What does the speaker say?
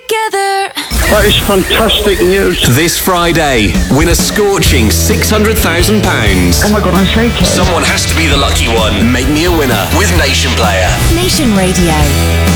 together. That is fantastic news. This Friday, win a scorching £600,000. Oh my God, I'm shaking. Someone has to be the lucky one. Make me a winner with Nation Player. Nation Radio.